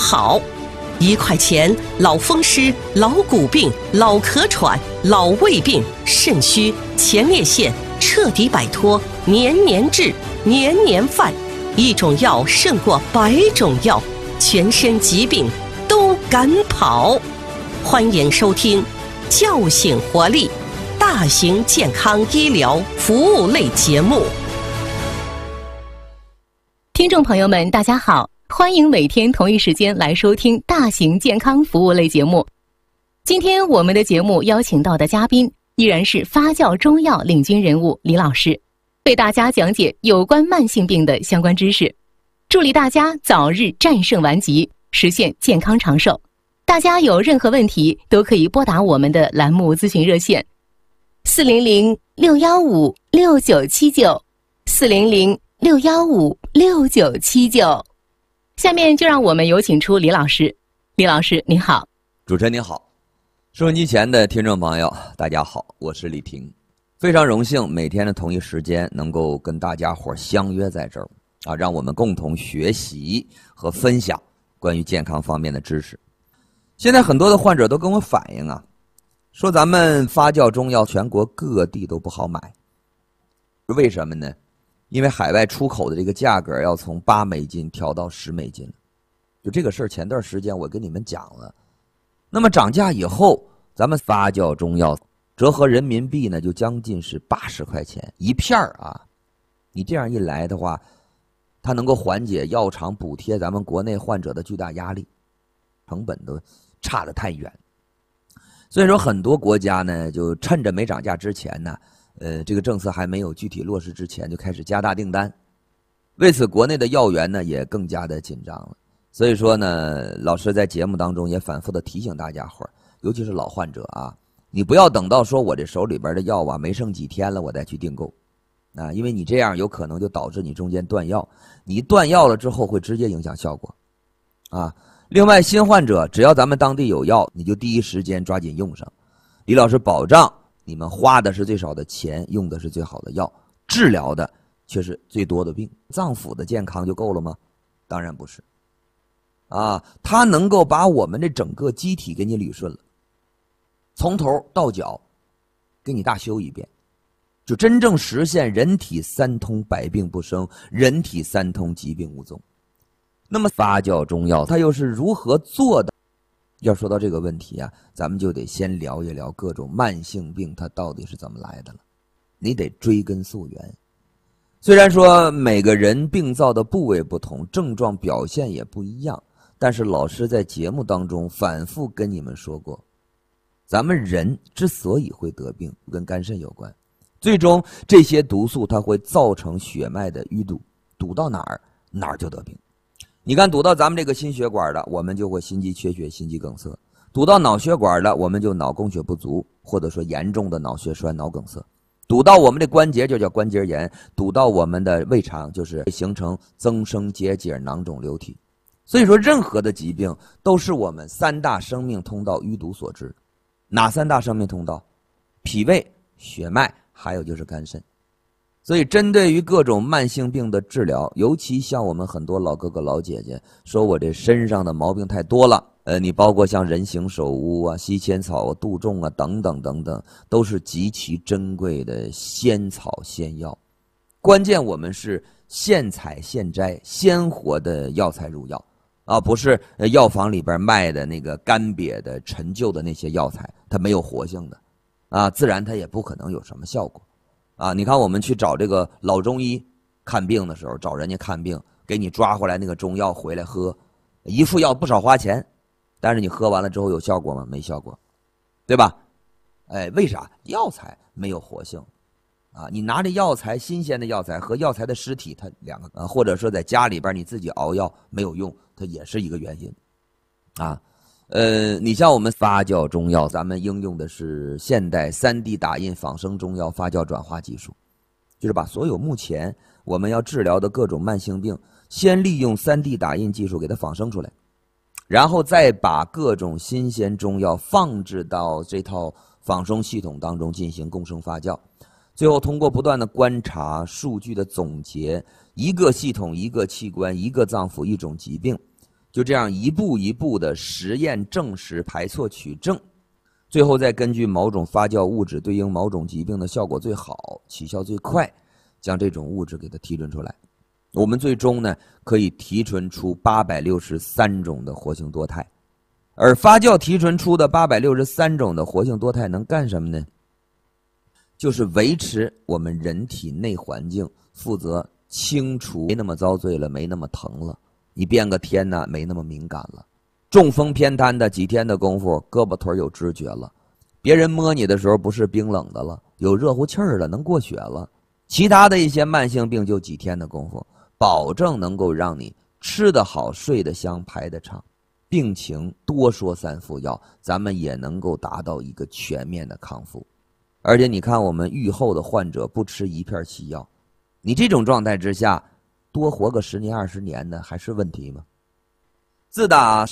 好，1块钱老风湿、老骨病、老咳喘、老胃病、肾虚、前列腺彻底摆脱，年年治，年年犯，一种药胜过100种药，全身疾病都赶跑。欢迎收听叫醒活力大型健康医疗服务类节目。 听众朋友们大家好，欢迎每天同一时间来收听大型健康服务类节目。今天我们的节目邀请到的嘉宾依然是发酵中药领军人物李老师，为大家讲解有关慢性病的相关知识，助力大家早日战胜顽疾，实现健康长寿。大家有任何问题都可以拨打我们的栏目咨询热线400-615-6979，400-615-6979。下面就让我们有请出李老师。李老师您好。 主持人您好，收音机前的听众朋友大家好，我是李婷，非常荣幸每天的同一时间能够跟大家伙相约在这儿啊，让我们共同学习和分享关于健康方面的知识。现在很多的患者都跟我反映啊，说咱们发酵中药全国各地都不好买，为什么呢？因为海外出口的这个价格要从8美金调到10美金，就这个事儿前段时间我跟你们讲了。那么涨价以后，咱们发酵中药折合人民币呢，就将近是80块钱一片啊。你这样一来的话，它能够缓解药厂补贴咱们国内患者的巨大压力，成本都差得太远。所以说很多国家呢，就趁着没涨价之前呢，这个政策还没有具体落实之前，就开始加大订单。为此，国内的药源呢也更加的紧张了。所以说呢，老师在节目当中也反复的提醒大家伙，尤其是老患者啊，你不要等到说我这手里边的药啊没剩几天了，我再去订购啊，因为你这样有可能就导致你中间断药，你断药了之后会直接影响效果啊。另外，新患者只要咱们当地有药，你就第一时间抓紧用上。李老师保障你们花的是最少的钱，用的是最好的药，治疗的却是最多的病。脏腑的健康就够了吗？当然不是啊，它能够把我们这整个机体给你捋顺了，从头到脚给你大修一遍，就真正实现人体三通百病不生，人体三通疾病无踪。那么发酵中药它又是如何做的？要说到这个问题啊，咱们就得先聊一聊各种慢性病它到底是怎么来的了。你得追根溯源。虽然说每个人病灶的部位不同，症状表现也不一样，但是老师在节目当中反复跟你们说过，咱们人之所以会得病，跟肝肾有关。最终这些毒素它会造成血脉的淤堵，堵到哪儿哪儿就得病。你看堵到咱们这个心血管的，我们就会心肌缺血、心肌梗塞；堵到脑血管的，我们就脑供血不足，或者说严重的脑血栓、脑梗塞；堵到我们的关节就叫关节炎；堵到我们的胃肠就是形成增生结节囊肿瘤体。所以说任何的疾病都是我们3大生命通道淤堵所致。哪3大生命通道？脾胃、血脉，还有就是肝肾。所以针对于各种慢性病的治疗，尤其像我们很多老哥哥老姐姐说我这身上的毛病太多了，你包括像人形手乌啊、西千草啊、杜仲啊等等等等，都是极其珍贵的仙草仙药。关键我们是现采现摘，鲜活的药材入药啊，不是药房里边卖的那个干瘪的陈旧的那些药材，它没有活性的啊，自然它也不可能有什么效果啊。你看我们去找这个老中医看病的时候，找人家看病，给你抓回来那个中药回来喝，一副药不少花钱，但是你喝完了之后有效果吗？没效果，对吧？为啥？药材没有活性啊！你拿着药材，新鲜的药材和药材的尸体，它两个或者说在家里边你自己熬药没有用，它也是一个原因啊。你像我们发酵中药，咱们应用的是现代3D 打印仿生中药发酵转化技术，就是把所有目前我们要治疗的各种慢性病，先利用3D 打印技术给它仿生出来，然后再把各种新鲜中药放置到这套仿生系统当中进行共生发酵，最后通过不断的观察、数据的总结，一个系统、一个器官、一个脏腑、一种疾病， 就这样一步一步的实验证实排错取证，最后再根据某种发酵物质对应某种疾病的效果最好、起效最快，将这种物质给它提纯出来。我们最终呢可以提纯出863种的活性多肽，而发酵提纯出的863种的活性多肽能干什么呢？就是维持我们人体内环境，负责清除没那么遭罪了，没那么疼了，你变个天呢没那么敏感了，中风偏瘫的几天的功夫胳膊腿有知觉了，别人摸你的时候不是冰冷的了，有热乎气儿了，能过血了，其他的一些慢性病就几天的功夫，保证能够让你吃得好、睡得香、排得畅，病情多说3副药，咱们也能够达到一个全面的康复。而且你看我们愈后的患者不吃一片西药，你这种状态之下多活个10年20年的还是问题吗？自打